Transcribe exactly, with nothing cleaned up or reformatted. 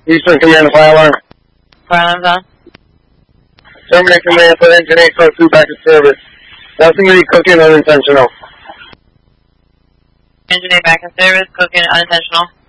Eastern Command, fire alarm. Fire alarm's on. Terminate command, put engine eight code two back in service. Nothing to be cooking unintentional. Engine eight back in service, cooking unintentional.